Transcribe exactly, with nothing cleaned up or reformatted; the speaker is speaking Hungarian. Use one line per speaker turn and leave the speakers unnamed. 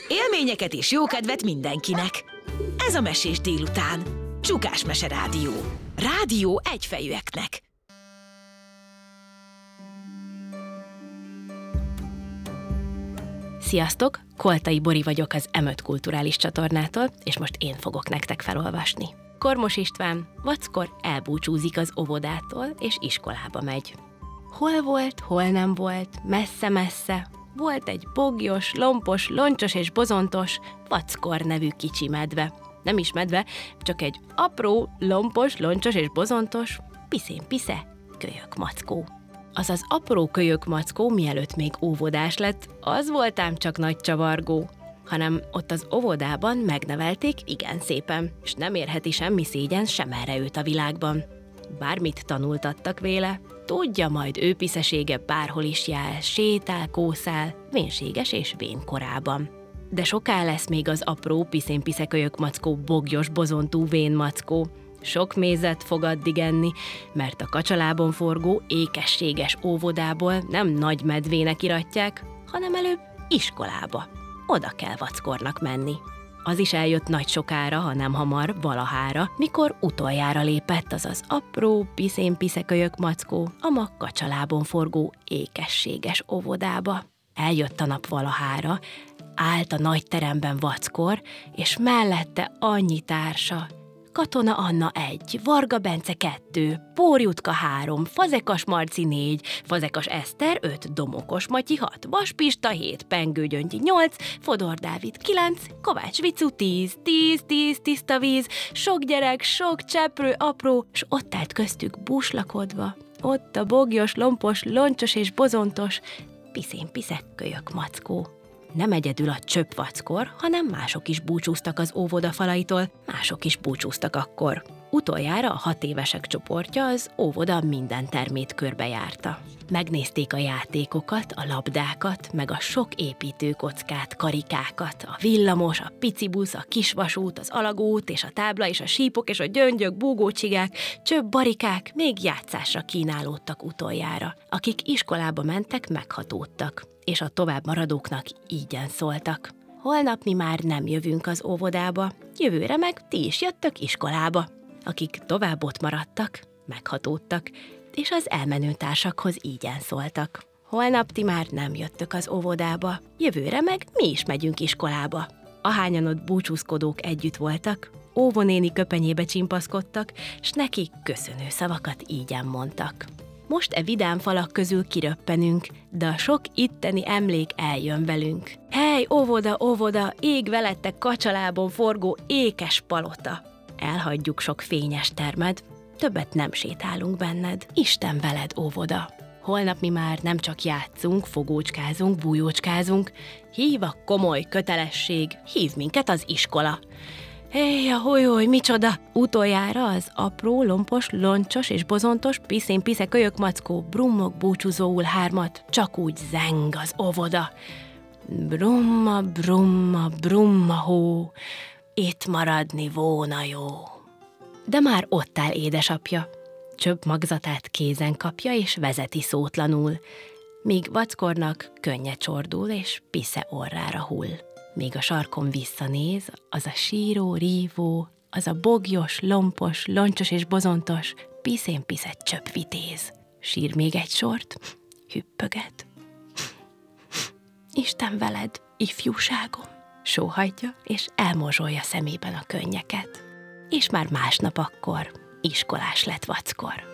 Élményeket és jókedvet mindenkinek. Ez a Mesés délután. Csukás Mese Rádió. Rádió egyfejűeknek.
Sziasztok! Koltai Bori vagyok az em öt kulturális csatornától, és most én fogok nektek felolvasni. Kormos István vackor elbúcsúzik az óvodától, és iskolába megy. Hol volt, hol nem volt, messze-messze, volt egy bogyos, lompos, loncsos és bozontos Vackor nevű kicsi medve. Nem is medve, csak egy apró, lompos, loncsos és bozontos, piszén-pisze, kölyök mackó. Az az apró kölyök mackó, mielőtt még óvodás lett, az voltám csak nagy csavargó, hanem ott az óvodában megnevelték igen szépen, és nem érheti semmi szégyen sem erre őt a világban. Bármit tanultattak véle, tudja majd ő piszesége bárhol is jár, sétál, kószál, vénséges és vén korában. De soká lesz még az apró piszén-piszekölyök mackó bogyos bozontú vén mackó. Sok mézet fog addig enni, mert a kacsalábon forgó ékességes óvodából nem nagy medvének iratják, hanem előbb iskolába. Oda kell vackornak menni. Az is eljött nagy sokára, ha nem hamar, valahára, mikor utoljára lépett az az apró, piszén-piszekölyök mackó a mag kacsalábon forgó ékességes óvodába. Eljött a nap valahára, állt a nagy teremben vackor, és mellette annyi társa. Katona Anna egy, Varga Bence kettő, Pórjutka három, Fazekas Marci négy, Fazekas Eszter öt, Domokos Matyi hat, Vas Pista hét, Pengő Gyöngyi nyolc, Fodor Dávid kilenc, Kovács Vicu tíz, tíz, tíz tiszta víz, sok gyerek, sok cseprő, apró, s ott állt köztük búslakodva. Ott a bogyos, lompos, loncsos és bozontos, piszén-piszek kölyök mackó. Nem egyedül a csöpp vackor, hanem mások is búcsúztak az óvoda falaitól, mások is búcsúztak akkor. Utoljára a hat évesek csoportja az óvoda minden termét körbejárta. Megnézték a játékokat, a labdákat, meg a sok építőkockát, karikákat, a villamos, a picibusz, a kisvasút, az alagút és a tábla és a sípok és a gyöngyök, búgócsigák, csöbb barikák még játszásra kínálódtak utoljára. Akik iskolába mentek, meghatódtak, és a tovább maradóknak ígyen szóltak. Holnap mi már nem jövünk az óvodába, jövőre meg ti is jöttök iskolába. Akik tovább ott maradtak, meghatódtak, és az elmenő társakhoz ígyen szóltak. Holnap ti már nem jöttök az óvodába, jövőre meg mi is megyünk iskolába. Ahányan ott búcsúzkodók együtt voltak, óvonéni köpenyébe csimpaszkodtak, s neki köszönő szavakat ígyen mondtak. Most e vidám falak közül kiröppenünk, de a sok itteni emlék eljön velünk. Hely, óvoda, óvoda, ég velettek kacsalábon forgó ékes palota. Elhagyjuk sok fényes termed, többet nem sétálunk benned, Isten veled, óvoda. Holnap mi már nem csak játszunk, fogócskázunk, bújócskázunk, hív a komoly kötelesség, hív minket az iskola. Hé, aholy, micsoda! Utoljára az apró, lompos, loncsos és bozontos, piszén-pisze kölyök mackó brummog búcsúzóul hármat, csak úgy zeng az óvoda. Brumma, brumma, brumma hó, itt maradni volna jó. De már ott áll édesapja, csöbb magzatát kézen kapja és vezeti szótlanul, míg vackornak könnye csordul és pisze orrára hull. Még a sarkon visszanéz, az a síró, rívó, az a bogyos, lompos, loncsos és bozontos, piszén-piszett csöpp vitéz. Sír még egy sort, hüppöget. Isten veled, ifjúságom! Sóhajtja, és elmozsolja szemében a könnyeket. És már másnap akkor iskolás lett vackor.